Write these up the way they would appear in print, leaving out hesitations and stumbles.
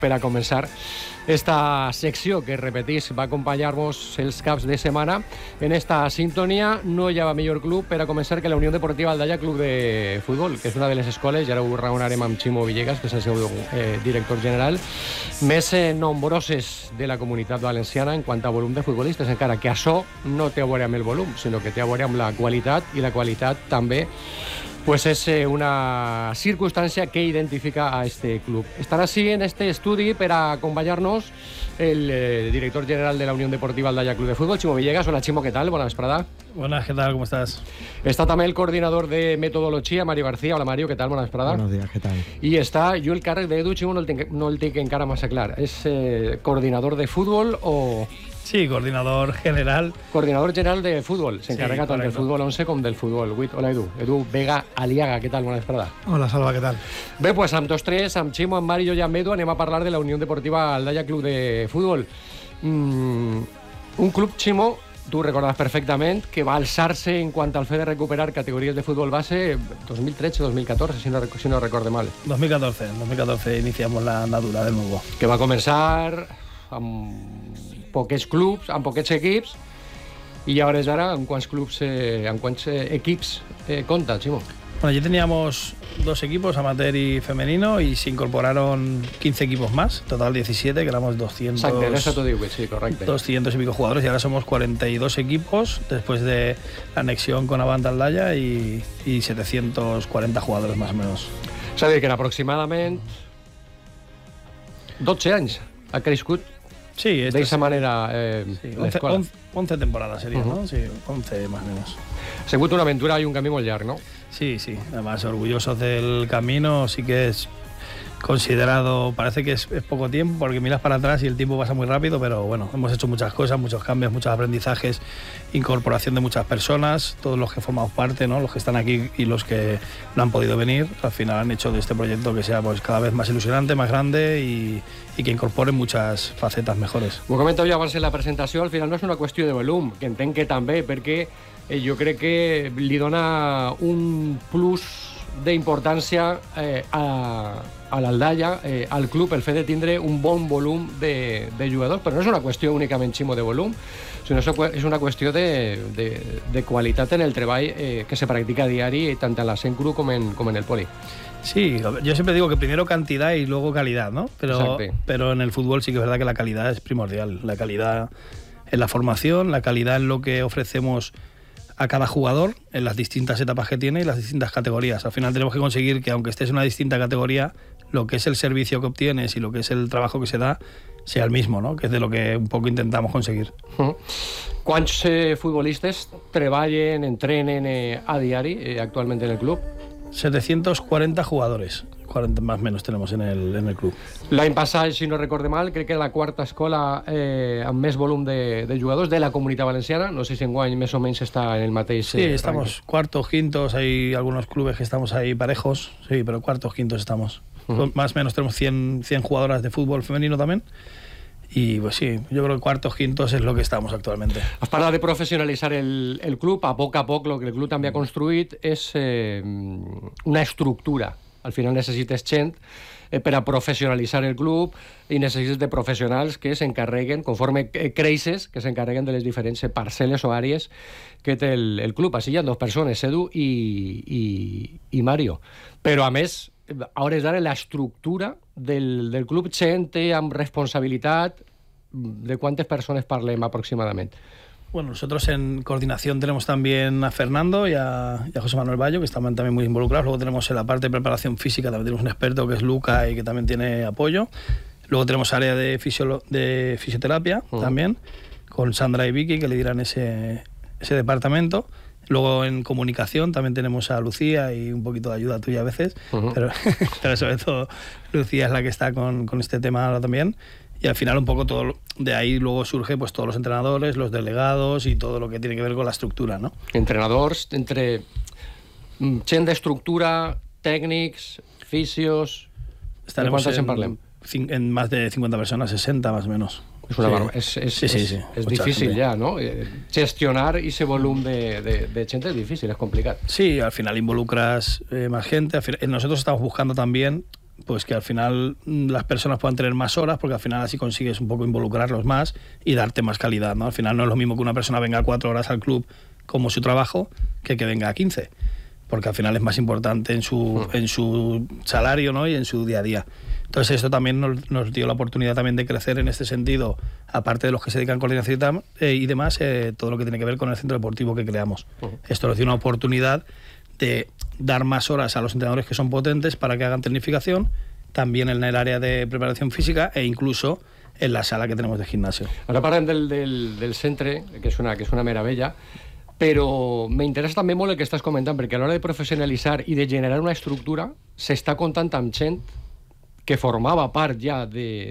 per a començar esta secció que, repetís, va acompanyar-vos els caps de setmana. En esta sintonia no hi ha millor club per a començar que la Unió Deportiva Aldaya Club de Futbol, que és una de les escoles, i ara ho raonarem amb Ximo Villegas, que és el seu director general, més nombroses de la comunitat valenciana en quant a volum de futbolistes, encara que això no té a veure amb el volum, sinó que té a veure amb la qualitat, i la qualitat també pues és una circunstància que identifica a este club. Estarà així en este estudi per a acompanyar-nos el director general de la Unión Deportiva Aldaya Club de Fútbol, Ximo Villegas. Hola, Ximo, ¿qué tal? Buenas vesprada. Buenas, ¿qué tal? ¿Cómo estás? Está també el coordinador de metodología, Mario García. Hola, Mario, ¿qué tal? Buenas vesprada. Buenos días, ¿qué tal? I està jo el càrrec d'Edu, Ximo, no el tinc encara massa clar. És coordinador de futbol o...? Sí, coordinador general. Coordinador general de fútbol. Se encarrega tant del futbol 11 com del futbol 8. Hola, Edu. Edu Vega Aliaga, ¿qué tal? Buena vesprada. Hola, Salva, ¿qué tal? Bé, pues amb tots tres, amb Ximo, amb Mario i amb Edu, anem a parlar de la Unió Deportiva Aldaya Club de Futbol. Un club, Ximo, tu recordes perfectament, que va alçar-se en quant al fet de recuperar categories de futbol base 2013-2014, si no recuerdo mal. 2014 iniciamos la andadura de nuevo. Que va començar amb poquets clubs, amb poquets equips, i ara amb quants clubs, amb quants equips compta, Ximo? Bueno, allí teníamos 2 equipos, amateur y femenino, y se incorporaron 15 equipos más, total 17, que éramos 200. Exacte, eso t'ho dic, sí, correcte. 200 y pico jugadores, y ahora somos 42 equipos, después de la anexión con Avant Aldaya, y 740 jugadores más o menos. És a dir, que en aproximadament 12 anys ha crescut. Sí, de esa manera sí, la escuela. 11 temporadas sería, ¿no? Sí, 11 más o menos. Ha sigut una aventura y un camí molt llarg, ¿no? Sí, además orgullosos del camino, sí que es considerado, parece que es poco tiempo porque miras para atrás y el tiempo pasa muy rápido, pero bueno, hemos hecho muchas cosas, muchos cambios, muchos aprendizajes, incorporación de muchas personas, todos los que formamos parte, ¿no? Los que están aquí y los que no han podido venir, al final han hecho de este proyecto que sea pues cada vez más ilusionante, más grande y que incorpore muchas facetas mejores. Ho comentava jo abans en la presentació, al final no és una qüestió de volum, que entenc que també, perquè jo crec que li dona un plus d'importància a l'Aldaya, al club, el fet de tindre un bon volum de jugadors, però no és una qüestió únicament, Ximo, de volum, sinó és una qüestió de qualitat en el treball que se practica a diari, tant en la Sencru com en el Poli. Sí, yo siempre digo que primero cantidad y luego calidad, ¿no? Pero en el fútbol sí que es verdad que la calidad es primordial. La calidad en la formación, la calidad en lo que ofrecemos a cada jugador en las distintas etapas que tiene y las distintas categorías. Al final tenemos que conseguir que, aunque estés en una distinta categoría, lo que es el servicio que obtienes y lo que es el trabajo que se da sea el mismo, ¿no? Que es de lo que un poco intentamos conseguir. ¿Cuántos futbolistas treballen, entrenen a diari actualmente en el club? 740 jugadores, 40 más o menos tenemos en el club. L'any passat, si no recorde mal, crec que la quarta escola amb més volum de jugadors de la Comunitat Valenciana. No sé si enguany més o menys està en el mateix... Sí, estamos cuartos, quintos, hay algunos clubes que estamos ahí parejos, sí, pero cuartos, quintos estamos. Más o menos tenemos 100 jugadoras de fútbol femenino también. Y pues sí, yo creo que cuartos, quintos es lo que estamos actualmente. Has parlat de professionalitzar el club. A poc el que el club també ha construït és una estructura. Al final necessites gent per a professionalitzar el club i necessites de professionals que s'encarreguen, conforme creixes, que s'encarreguen de les diferents parcel·les o àrees que té el club. Així hi ha 2 persones, Edu i Mario. Però a més, a hores d'ara l'estructura del club gent amb responsabilitat. ¿De cuántas personas parlem aproximadamente? Bueno, nosotros en coordinación tenemos también a Fernando y a José Manuel Bayo, que están también muy involucrados. Luego tenemos en la parte de preparación física, también tenemos un experto que es Luca y que también tiene apoyo. Luego tenemos área de fisioterapia también, con Sandra y Vicky, que lideran ese departamento. Luego en comunicación también tenemos a Lucía y un poquito de ayuda tuya a veces, pero sobre todo Lucía es la que está con este tema ahora también. Y al final un poco todo de ahí luego surge pues todos los entrenadores, los delegados y todo lo que tiene que ver con la estructura, ¿no? Entrenadors, entre gent d'estructura, tècnics, fisios... Estaremos en más de 50 personas, 60 más o menos. És difícil ja, ¿no? Gestionar ese volum de gente es difícil, es complicado. Sí, al final involucras más gente. Nosotros estamos buscando también pues que al final las personas puedan tener más horas, porque al final así consigues un poco involucrarlos más y darte más calidad, ¿no? Al final no es lo mismo que una persona venga 4 horas al club como su trabajo que venga a 15, porque al final es más importante en su salario, ¿no? Y en su día a día. Entonces esto también nos dio la oportunidad también de crecer en este sentido, aparte de los que se dedican a coordinación y demás, todo lo que tiene que ver con el centro deportivo que creamos. Esto nos dio una oportunidad de dar más horas a los entrenadores que son potentes para que hagan tecnificación, también en el área de preparación física e incluso en la sala que tenemos de gimnasio. Ahora parlem del centre, que és una meravella, però m'interessa també molt el que estàs comentant, perquè a l'hora de professionalitzar i de generar una estructura s'està comptant amb gent que formava part ja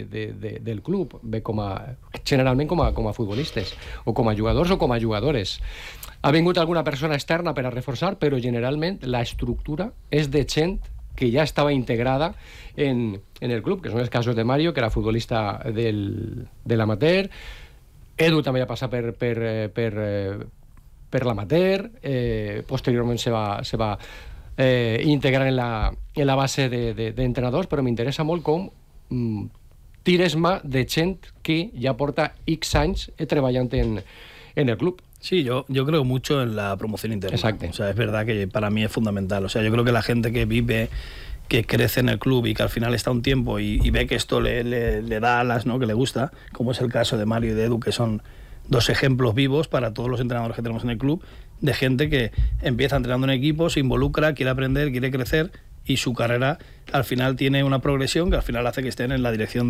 del club, bé generalment com a futbolistes, o com a jugadors o com a jugadores. Ha vingut alguna persona externa per a reforçar, però generalment l'estructura és de gent que ja estava integrada en el club, que són els casos de Mario, que era futbolista de l'amateur, Edu també va passar per l'amateur, posteriorment se va integrar en la base d'entrenadors, però m'interessa molt com tires mà de gent que ja porta X anys treballant en el club. Sí, yo creo mucho en la promoción interna. Exacto. O sea, es verdad que para mí es fundamental. O sea, yo creo que la gente que vive, que crece en el club y que al final está un tiempo y ve que esto le da alas, ¿no? Que le gusta, como es el caso de Mario y de Edu, que son 2 ejemplos vivos para todos los entrenadores que tenemos en el club, de gente que empieza entrenando en equipo, se involucra, quiere aprender, quiere crecer y su carrera al final tiene una progresión que al final hace que estén en la dirección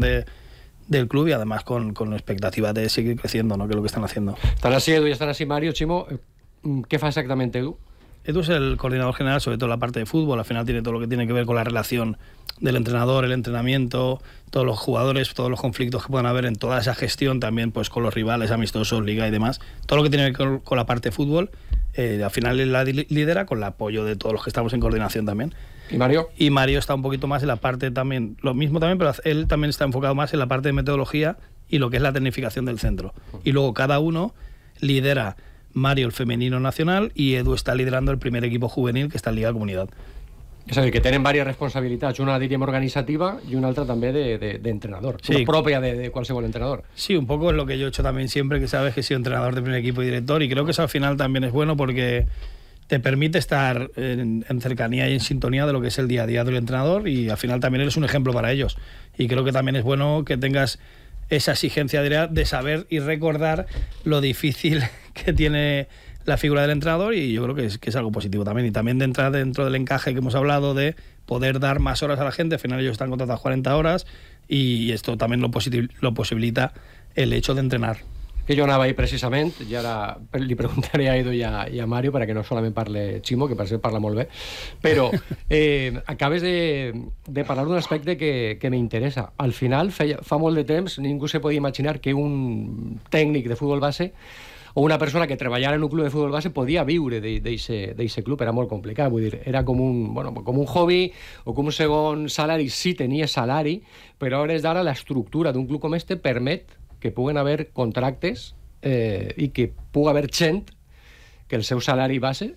del club y además con expectativa de seguir creciendo, ¿no? Que es lo que están haciendo. Están así Edu y están así Mario. Chimo, ¿qué fa exactamente Edu? Edu es el coordinador general, sobre todo la parte de fútbol. Al final tiene todo lo que tiene que ver con la relación del entrenador, el entrenamiento, todos los jugadores, todos los conflictos que puedan haber en toda esa gestión, también pues con los rivales, amistosos, liga y demás. Todo lo que tiene que ver con la parte de fútbol, al final él la lidera con el apoyo de todos los que estamos en coordinación también. ¿Y Mario? Y Mario está un poquito más en la parte también, lo mismo también, pero él también está enfocado más en la parte de metodología y lo que es la tecnificación del centro. Y luego cada uno lidera, Mario el femenino nacional y Edu está liderando el primer equipo juvenil que está en Liga Comunidad. És a dir, que tenen diverses responsabilitats, una diríem organizativa y una altra també d'entrenador, sí, propia de qualsevol entrenador. Sí, un poco es lo que yo he hecho también siempre, que sabes que he sido entrenador de primer equipo y director, y creo que eso al final también es bueno porque te permite estar en cercanía y en sintonía de lo que es el día a día del entrenador, y al final también eres un ejemplo para ellos. Y creo que también es bueno que tengas esa exigencia de saber y recordar lo difícil que tiene la figura del entrenador, y yo creo que es algo positivo también, y también de entrar dentro del encaje que hemos hablado de poder dar más horas a la gente. Al final ellos están contratados 40 horas y esto también lo posibilita el hecho de entrenar. Que jo anava ahir precisament, i ara li preguntaré a Edu i a Mario perquè no solament parle Chimo, que per cert parla molt bé, però acabes de parlar d'un aspecte que m'interessa. Al final, fa molt de temps, ningú se podia imaginar que un tècnic de futbol base o una persona que treballara en un club de futbol base podia viure d'eixe club. Era molt complicat, vull dir, era com un hobby o com un segon salari. Sí, tenia salari, però a hores d'ara l'estructura d'un club com este permet que puguen haver contractes i que pugui haver gent que el seu salari base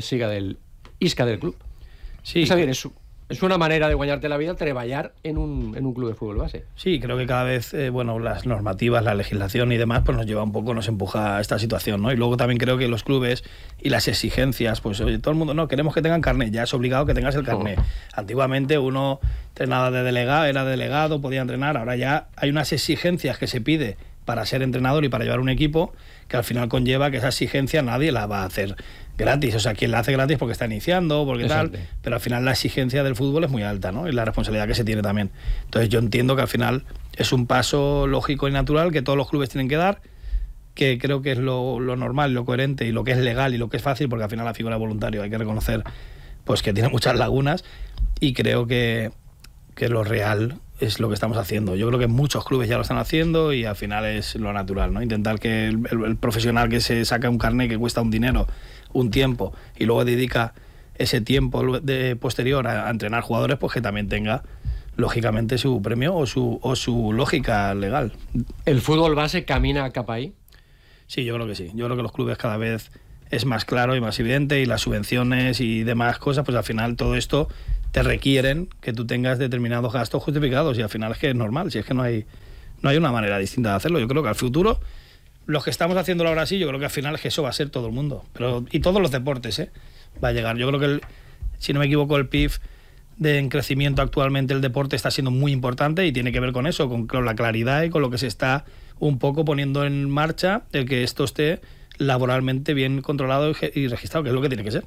isca del club. Sí. És a dir, es una manera de guanyar-te la vida treballar en un club de fútbol base. Sí, creo que cada vez las normativas, la legislación y demás pues nos lleva un poco, nos empuja a esta situación, ¿no? Y luego también creo que los clubes y las exigencias, pues oye, todo el mundo, no, queremos que tengan carnet, ya es obligado que tengas el carnet. Antiguamente uno entrenaba de delegado, era delegado, podía entrenar, ahora ya hay unas exigencias que se pide para ser entrenador y para llevar un equipo, que al final conlleva que esa exigencia nadie la va a hacer gratis. O sea, quien la hace gratis porque está iniciando, porque exacto, tal, pero al final la exigencia del fútbol es muy alta, ¿no? Y la responsabilidad que se tiene también. Entonces yo entiendo que al final es un paso lógico y natural que todos los clubes tienen que dar, que creo que es lo normal, lo coherente y lo que es legal y lo que es fácil, porque al final la figura de voluntario hay que reconocer pues que tiene muchas lagunas, y creo que lo real es lo que estamos haciendo. Yo creo que muchos clubes ya lo están haciendo y al final es lo natural, ¿no? Intentar que el profesional que se saca un carnet que cuesta un dinero, un tiempo, y luego dedica ese tiempo posterior a entrenar jugadores, pues que también tenga lógicamente su premio o su lógica legal. ¿El fútbol base camina cap ahí? Sí, yo creo que sí. Yo creo que los clubes cada vez es más claro y más evidente, y las subvenciones y demás cosas, pues al final todo esto te requieren que tú tengas determinados gastos justificados, y al final es que es normal, si es que no hay una manera distinta de hacerlo. Yo creo que al futuro, los que estamos haciéndolo ahora sí, yo creo que al final es que eso va a ser todo el mundo, y todos los deportes, va a llegar. Yo creo que, si no me equivoco, el PIB en crecimiento actualmente, el deporte está siendo muy importante y tiene que ver con eso, con la claridad y con lo que se está un poco poniendo en marcha, el que esto esté laboralmente bien controlado y registrado, que es lo que tiene que ser.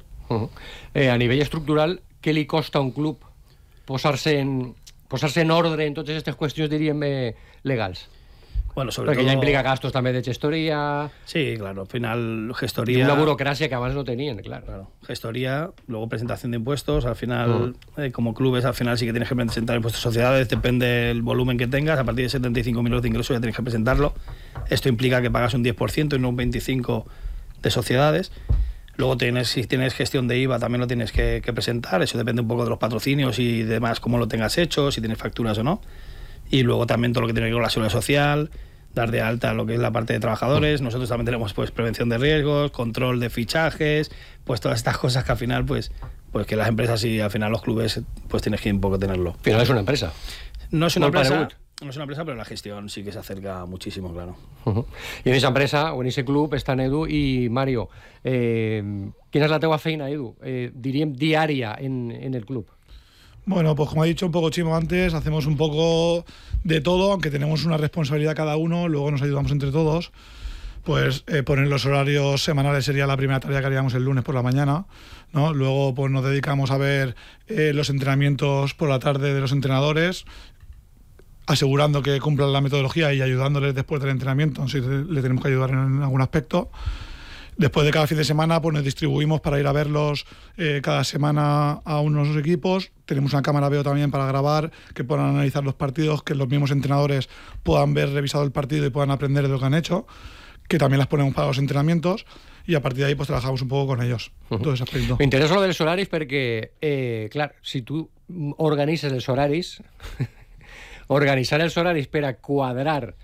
A nivell estructural, què li costa a un club posar-se en ordre en totes aquestes qüestions, diríem, legals? Bueno, sobre Perquè todo, ja implica gastos també de gestoria... Sí, claro, al final gestoría... Y una burocracia que abans no tenien, claro. Gestoría, luego presentación de impuestos, al final, como clubes, al final sí que tienes que presentar impuestos de sociedades, depende del volumen que tengas, a partir de 75.000 euros de ingresos ya tienes que presentarlo. Esto implica que pagas un 10% y no un 25% de sociedades. Luego si tienes gestión de IVA también lo tienes que presentar, eso depende un poco de los patrocinios y demás, cómo lo tengas hecho, si tienes facturas o no. Y luego también todo lo que tiene que ver con la seguridad social, dar de alta lo que es la parte de trabajadores. Nosotros también tenemos pues prevención de riesgos, control de fichajes, pues todas estas cosas que al final pues que las empresas y al final los clubes pues tienes que un poco tenerlo. Al final es una empresa. No es una empresa, pero la gestión sí que se acerca muchísimo, claro. I en aquesta empresa o en aquest club estan Edu i Mario. Quina és la teua feina, Edu? Diríem diària en el club. Bueno, pues como ha dicho un poco Chimo antes, hacemos un poco de todo, aunque tenemos una responsabilidad cada uno, luego nos ayudamos entre todos. Pues poner los horarios semanales sería la primera tarea que haríamos el lunes por la mañana, ¿no? Luego pues nos dedicamos a ver los entrenamientos por la tarde de los entrenadores, asegurando que cumplan la metodología y ayudándoles después del entrenamiento si le tenemos que ayudar en algún aspecto. Después de cada fin de semana pues nos distribuimos para ir a verlos cada semana a unos equipos. Tenemos una cámara video también para grabar, que puedan analizar los partidos, que los mismos entrenadores puedan ver revisado el partido y puedan aprender de lo que han hecho, que también las ponemos para los entrenamientos, y a partir de ahí pues trabajamos un poco con ellos. Todo ese aspecto. M'interessa lo dels horaris perquè, clar, si tu organitzes els horaris, organitzar els horaris per a quadrar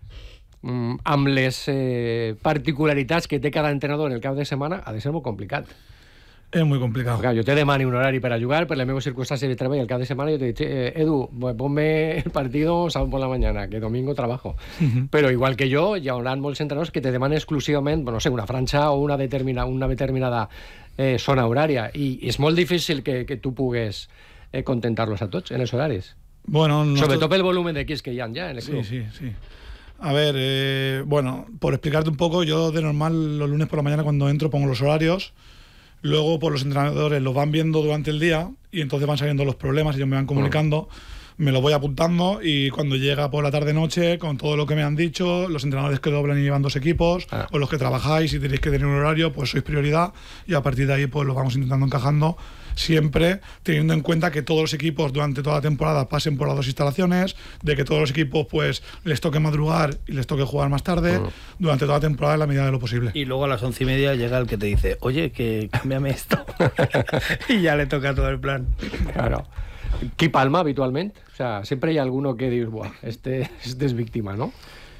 amb les particularitats que té cada entrenador en el cap de setmana ha de ser molt complicat. Es muy complicado. Clar, jo te demani un horari per a jugar, per les meves circunstàncies de treball el cap de setmana, yo te dic, Edu, ponme el partido sábado por la mañana, que domingo trabajo. Però igual que jo, hi haurà molts entrenadors que te demanen exclusivament, no sé, una franja o una determinada zona horària, i és molt difícil que tu pugues contentar-los a tots en els horaris. Bueno, Sobretot pel volumen d'equips que hi ha ja en el club. Sí. A ver, bueno, por explicarte un poco, yo de normal los lunes por la mañana cuando entro pongo los horarios, luego pues los entrenadores los van viendo durante el día y entonces van saliendo los problemas, ellos me van comunicando, me los voy apuntando, y cuando llega por la tarde-noche, con todo lo que me han dicho, los entrenadores que doblan y llevan dos equipos, o los que trabajáis y tenéis que tener un horario, pues sois prioridad, y a partir de ahí pues los vamos intentando encajando, siempre teniendo en cuenta que todos los equipos durante toda la temporada pasen por las dos instalaciones, de que todos los equipos pues les toque madrugar y les toque jugar más tarde, durante toda la temporada en la medida de lo posible. Y luego a las 11:30 llega el que te dice, oye, que cámbiame esto. Y ya le toca todo el plan. Claro. Qui palma habitualment? O sea, siempre hay alguno que dius, buah, este es víctima, ¿no?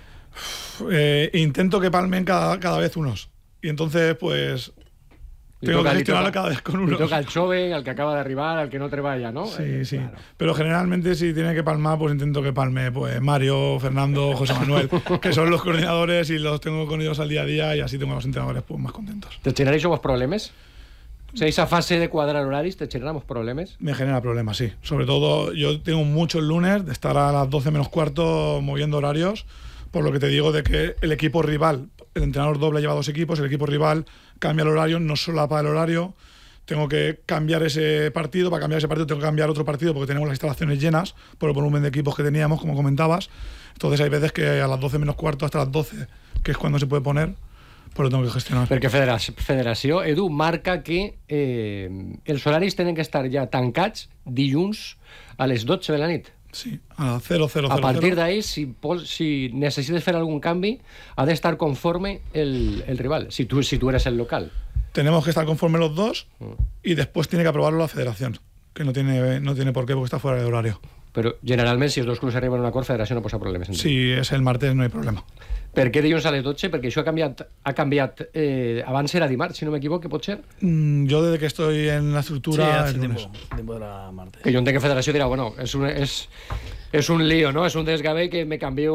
Intento que palmen cada vez unos. Y entonces, pues, tengo que gestionarlo cada vez con unos. Y toca al joven, al que acaba de arribar, al que no treballa, ¿no? Sí. Claro. Pero generalmente si tiene que palmar, pues intento que palme pues Mario, Fernando, José Manuel, que son los coordinadores y los tengo con ellos al día a día, y así tengo a los entrenadores pues más contentos. ¿Te generáis vos problemas? O sea, esa fase de cuadrar horaris, ¿te generamos problemas? Me genera problemas, sí. Sobre todo, yo tengo muchos lunes de estar a las 12 menos cuarto moviendo horarios, por lo que te digo de que el equipo rival, el entrenador doble lleva dos equipos, el equipo rival cambia el horario, no solapa el horario, tengo que cambiar ese partido, para cambiar ese partido tengo que cambiar otro partido porque tenemos las instalaciones llenas por el volumen de equipos que teníamos, como comentabas. Entonces hay veces que a las 12 menos cuarto hasta las 12, que es cuando se puede poner, pues lo tengo que gestionar. Perquè Federació, Edu, marca que els horaris tenen que estar ja tancats dilluns a les 12 de la nit. Sí, a 0:00. A partir d'ahí, si necessites fer algun canvi, ha d'estar conforme el rival, si tú eres el local. Tenemos que estar conforme los dos, y después tiene que aprobarlo la federación, que no tiene por qué porque está fuera de horario. Però generalment, si els dos clubs arriben a un acord, Federació no posa problemes. Si és el martes, no hi ha problema. Per què dilluns a les 12? Perquè això ha canviat abans era dimarts, si no m'equivoco, pot ser? Yo desde que estoy en la estructura... hace el lunes. tiempo de la martes. Que jo entenc que Federació dirà, bueno, és un lío, no? És un desgavell que me canvio